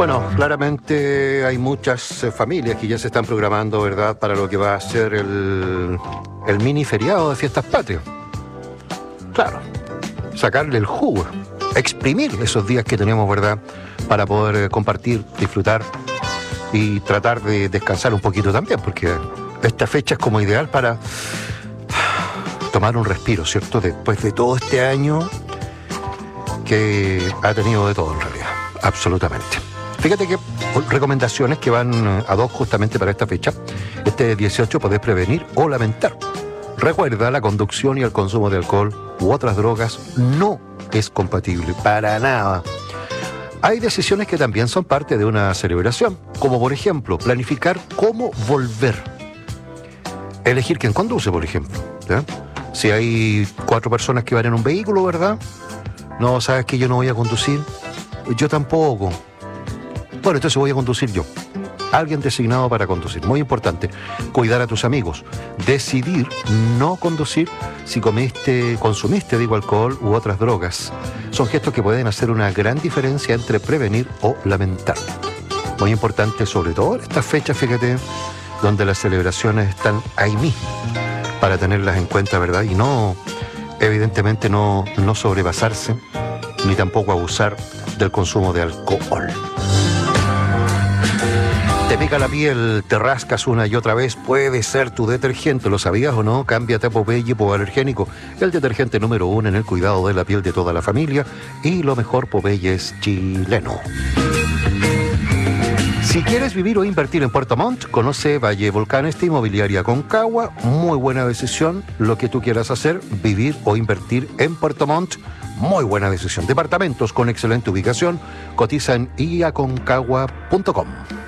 Bueno, claramente hay muchas familias que ya se están programando, ¿verdad?, para lo que va a ser el mini feriado de Fiestas Patrias. Claro, sacarle el jugo, exprimir esos días que tenemos, ¿verdad?, para poder compartir, disfrutar y tratar de descansar un poquito también, porque esta fecha es como ideal para tomar un respiro, ¿cierto?, después de todo este año que ha tenido de todo en realidad, absolutamente. Fíjate que recomendaciones que van ad hoc justamente para esta fecha. Este 18 podés prevenir o lamentar. Recuerda, la conducción y el consumo de alcohol u otras drogas no es compatible para nada. Hay decisiones que también son parte de una celebración, como por ejemplo, planificar cómo volver. Elegir quién conduce, por ejemplo, ¿ya? Si hay 4 personas que van en un vehículo, ¿verdad? No, ¿sabes que yo no voy a conducir? Yo tampoco. Bueno, entonces voy a conducir yo. Alguien designado para conducir. Muy importante, cuidar a tus amigos. Decidir no conducir si consumiste alcohol u otras drogas. Son gestos que pueden hacer una gran diferencia entre prevenir o lamentar. Muy importante, sobre todo en estas fechas, fíjate, donde las celebraciones están ahí mismo, para tenerlas en cuenta, ¿verdad? Y no, evidentemente, no sobrepasarse, ni tampoco abusar del consumo de alcohol. Te pica la piel, te rascas una y otra vez, puede ser tu detergente, ¿lo sabías o no? Cámbiate a Popeye hipoalergénico, el detergente número 1 en el cuidado de la piel de toda la familia, y lo mejor, Popeye es chileno. Si quieres vivir o invertir en Puerto Montt, conoce Valle Volcanes de Inmobiliaria Concagua. Muy buena decisión, lo que tú quieras hacer, vivir o invertir en Puerto Montt. Muy buena decisión. Departamentos con excelente ubicación, cotiza en iaconcagua.com.